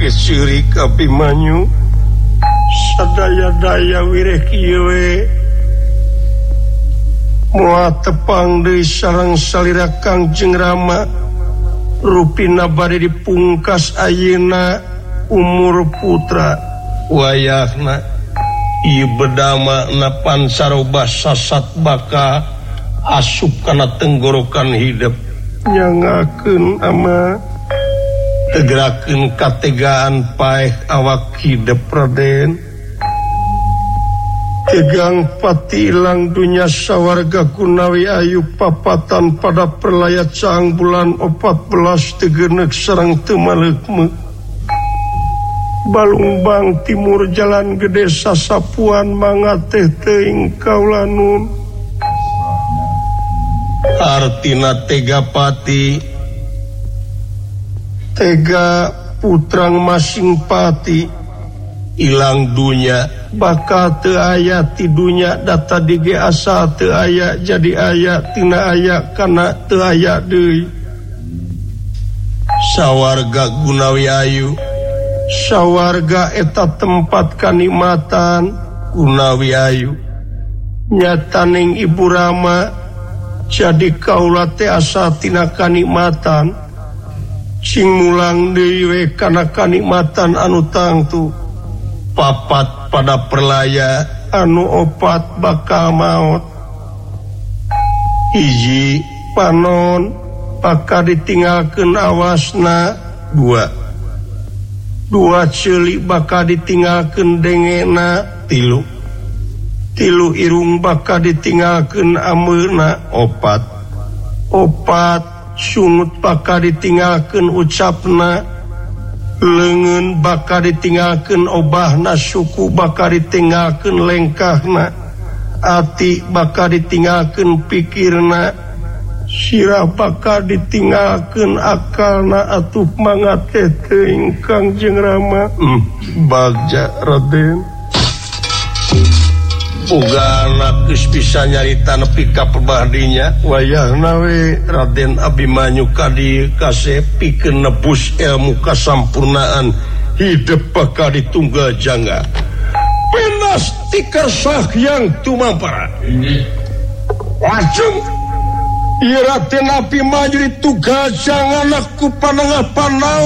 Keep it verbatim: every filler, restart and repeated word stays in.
geus ceurik Abimanyu sadaya-daya wireh kieu we moal tepang deui sareng salira Kangjeng Rama rupina bade dipungkas ayeuna umur putra wayahna ieu bedama napan saroba sasat baka asup kana tenggorokan hidup nyangakeun ama tegerakeun kategaan paeh awak hidup Raden tegang pati ilang dunya sawarga Gunawi Ayu papatan pada perlaya caang bulan opat belas tegenek sareng teu maleukmeuk Balungbang timur jalan gede sasapuan mangga teh teuing kaula nun artina tega pati tega putrang masing pati ilang dunya bakal teu aya ti dunya data dige asa teu aya jadi aya tina aya kana teu aya deui sawarga Gunawi Ayu sawarga eta tempat kanikmatan Gunawi Ayu nyataning Ibu Rama jadi kaula teh asa tina kanikmatan sing mulang deui we kana kanikmatan anu tangtu papat pada perlaya anu opat bakal maot hiji panon bakal ditinggalkeun awasna dua dua ceulik bakal ditinggalkeun dengena tilu tilu irung bakal ditinggalkeun ameuna opat opat sungut bakal ditinggalkeun ucapna leungeun bakal ditinggalkeun obahna suku bakal ditinggalkeun lengkahna ati bakal ditinggalkeun pikirna sirah bakal ditinggalkeun akalna atuh mangga teh teuing Kangjeng Rama hmm, bagja Raden boga anak geus bisa nyarita nepi ka pabadinya wayahna we Raden Abimanyu kadi kasep pikeun nebus ilmu kasampurnaan hidup bakal ditunggal jangga penas tikar sahyang tumampara wajung ieu Raden Abimanyu ditunggal jangan aku panengah panau